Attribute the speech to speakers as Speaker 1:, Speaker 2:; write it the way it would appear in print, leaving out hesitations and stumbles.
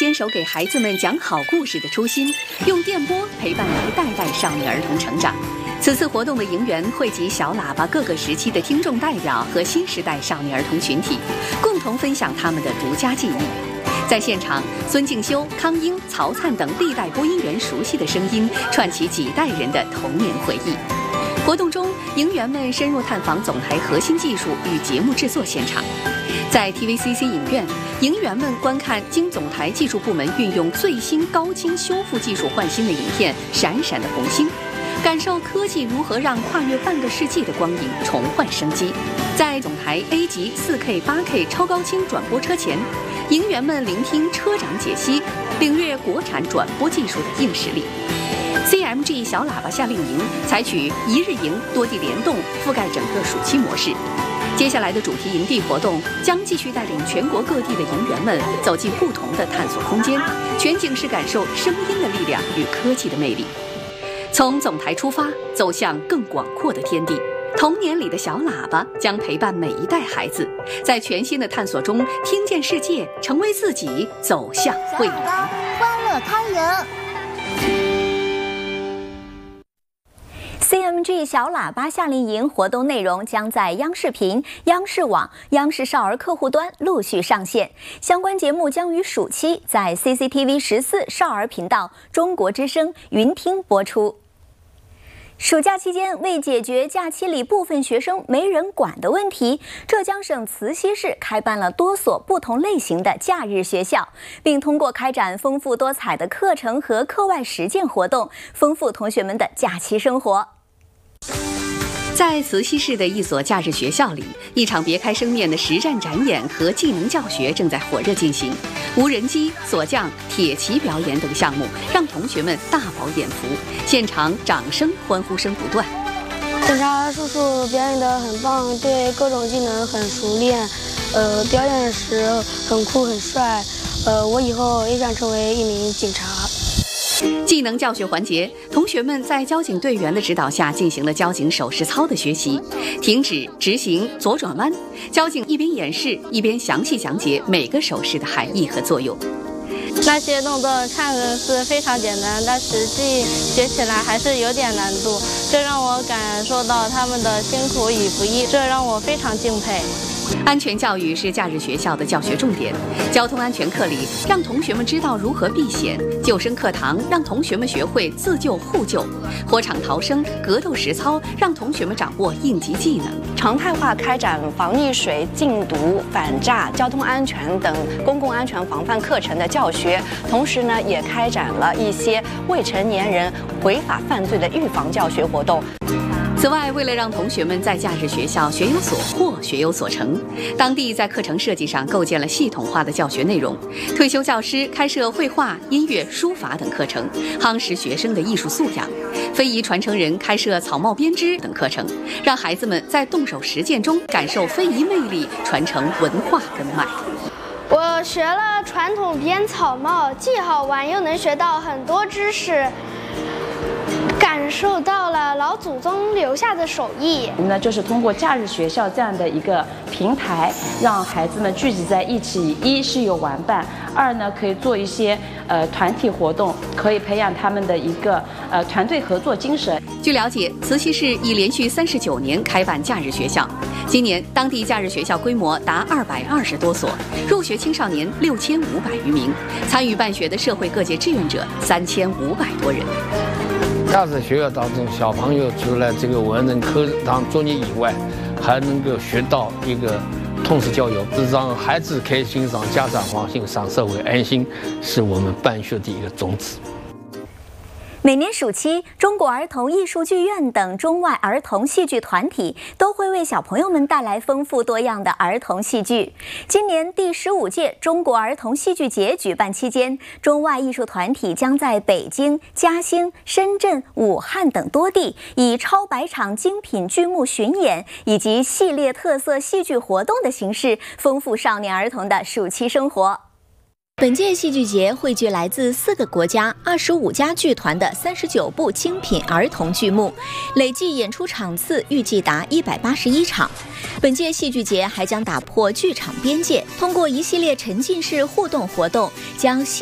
Speaker 1: 坚守给孩子们讲好故事的初心，用电波陪伴一代代少年儿童成长。此次活动的迎园汇集小喇叭各个时期的听众代表和新时代少年儿童群体，共同分享他们的独家记忆。在现场，孙敬修、康英、曹灿等历代播音员熟悉的声音，串起几代人的童年回忆。活动中，迎园们深入探访总台核心技术与节目制作现场。在 TVCC 影院，迎园们观看经总台技术部门运用最新高清修复技术换新的影片《闪闪的红星》，感受科技如何让跨越半个世纪的光影重焕生机。在总台 A 级 4K、8K 超高清转播车前，迎园们聆听车长解析，领略国产转播技术的硬实力。CMG 小喇叭夏令营采取一日营多地联动，覆盖整个暑期模式。接下来的主题营地活动将继续带领全国各地的营员们走进不同的探索空间，全景式感受声音的力量与科技的魅力。从总台出发，走向更广阔的天地。童年里的小喇叭将陪伴每一代孩子，在全新的探索中听见世界，成为自己，走向未来。
Speaker 2: 欢乐开营。CMG 小喇叭夏令营活动内容将在央视频、央视网、央视少儿客户端陆续上线，相关节目将于暑期在 CCTV 14少儿频道、中国之声、云听播出。暑假期间，为解决假期里部分学生没人管的问题，浙江省慈溪市开办了多所不同类型的假日学校，并通过开展丰富多彩的课程和课外实践活动，丰富同学们的假期生活。
Speaker 1: 在慈溪市的一所假日学校里，一场别开生面的实战展演和技能教学正在火热进行。无人机、锁匠、铁骑表演等项目让同学们大饱眼福，现场掌声、欢呼声不断。
Speaker 3: 警察叔叔表演得很棒，对各种技能很熟练，表演时很酷很帅，我以后也想成为一名警察。
Speaker 1: 技能教学环节，同学们在交警队员的指导下进行了交警手势操的学习。停止、直行、左转弯，交警一边演示一边详细讲解每个手势的含义和作用。
Speaker 3: 那些动作看着是非常简单，但实际学起来还是有点难度，这让我感受到他们的辛苦与不易，这让我非常敬佩。
Speaker 1: 安全教育是假日学校的教学重点，交通安全课里让同学们知道如何避险，救生课堂让同学们学会自救互救，火场逃生、格斗实操让同学们掌握应急技能，
Speaker 4: 常态化开展防溺水、禁毒、反诈、交通安全等公共安全防范课程的教学，同时呢，也开展了一些未成年人违法犯罪的预防教学活动。
Speaker 1: 此外，为了让同学们在假日学校学有所获、学有所成，当地在课程设计上构建了系统化的教学内容。退休教师开设绘画、音乐、书法等课程，夯实学生的艺术素养；非遗传承人开设草帽编织等课程，让孩子们在动手实践中感受非遗魅力，传承文化根脉。
Speaker 5: 我学了传统编草帽，既好玩又能学到很多知识。感受到了老祖宗留下的手艺。
Speaker 6: 我们呢，就是通过假日学校这样的一个平台，让孩子们聚集在一起，一是有玩伴，二呢可以做一些团体活动，可以培养他们的一个团队合作精神。
Speaker 1: 据了解，慈溪市已连续39年开办假日学校，今年当地假日学校规模达220多所，入学青少年6500余名，参与办学的社会各界志愿者3500多人。
Speaker 7: 假日学校当中，小朋友除了这个文人课堂作业以外，还能够学到一个通识教育，是让孩子开心，让家长放心，让社会安心，是我们办学的一个宗旨。
Speaker 2: 每年暑期，中国儿童艺术剧院等中外儿童戏剧团体都会为小朋友们带来丰富多样的儿童戏剧。今年第15届中国儿童戏剧节举办期间，中外艺术团体将在北京、嘉兴、深圳、武汉等多地以超百场精品剧目巡演以及系列特色戏剧活动的形式，丰富少年儿童的暑期生活。本届戏剧节汇聚来自4个国家、25家剧团的39部精品儿童剧目，累计演出场次预计达181场。本届戏剧节还将打破剧场边界，通过一系列沉浸式互动活动，将戏